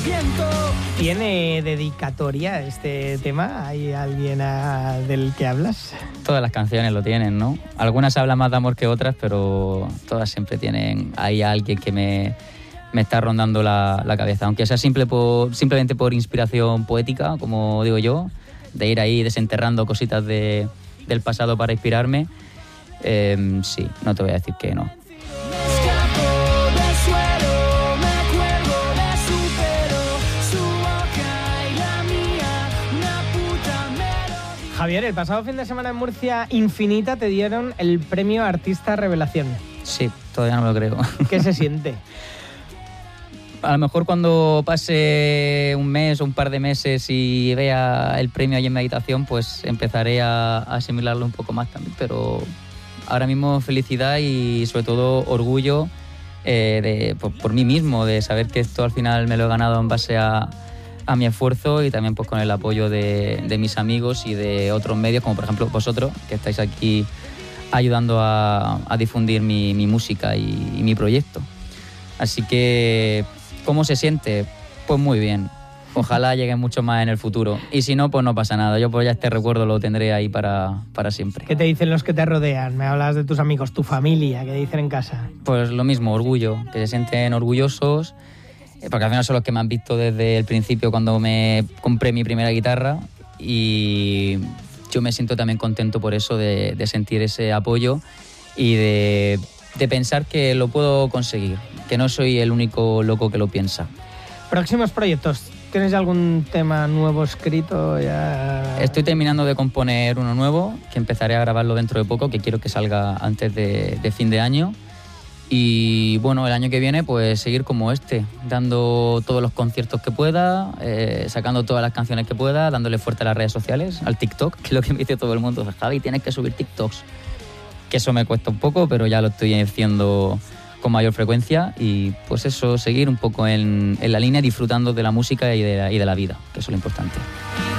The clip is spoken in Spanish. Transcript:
¿Tiene dedicatoria este tema? ¿Hay alguien del que hablas? Todas las canciones lo tienen, ¿no? Algunas hablan más de amor que otras, pero todas siempre tienen ahí a alguien que me está rondando la cabeza. Aunque sea simplemente por inspiración poética, como digo yo, de ir ahí desenterrando cositas del pasado para inspirarme, sí, no te voy a decir que no. Javier, el pasado fin de semana en Murcia Infinita te dieron el premio Artista Revelación. Sí, todavía no me lo creo. ¿Qué se siente? A lo mejor cuando pase un mes o un par de meses y vea el premio ahí en mi habitación, pues empezaré a asimilarlo un poco más también. Pero ahora mismo felicidad y sobre todo orgullo por mí mismo, de saber que esto al final me lo he ganado en base a mi esfuerzo y también pues con el apoyo de mis amigos y de otros medios, como por ejemplo vosotros, que estáis aquí ayudando a difundir mi música y mi proyecto. Así que, ¿cómo se siente? Pues muy bien. Ojalá llegue mucho más en el futuro. Y si no, pues no pasa nada. Yo pues ya este recuerdo lo tendré ahí para siempre. ¿Qué te dicen los que te rodean? Me hablas de tus amigos, tu familia, ¿qué dicen en casa? Pues lo mismo, orgullo, que se sienten orgullosos, porque al final son los que me han visto desde el principio cuando me compré mi primera guitarra, y yo me siento también contento por eso, de sentir ese apoyo y de pensar que lo puedo conseguir, que no soy el único loco que lo piensa. Próximos proyectos. ¿Tienes algún tema nuevo escrito ya? Estoy terminando de componer uno nuevo, que empezaré a grabarlo dentro de poco, que quiero que salga antes de fin de año. Y bueno, el año que viene pues seguir como dando todos los conciertos que pueda, sacando todas las canciones que pueda, dándole fuerte a las redes sociales, al TikTok, que es lo que me dice todo el mundo. Javi, tienes que subir TikToks. Que eso me cuesta un poco, pero ya lo estoy haciendo con mayor frecuencia, y pues eso, seguir un poco en la línea, disfrutando de la música y de la vida, que eso es lo importante.